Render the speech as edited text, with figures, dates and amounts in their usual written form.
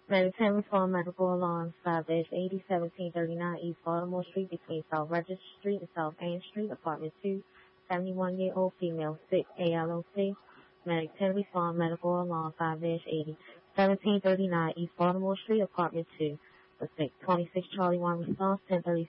Medic 10 respond medical alarm 5-80 1739 East Baltimore Street between South Register Street and South Ann Street, apartment 2, 71-year-old female, sick, ALOC. Medic 10 respond medical alarm 5-80 1739 East Baltimore Street, apartment 2, for sick. 26 Charlie 1 response 1036.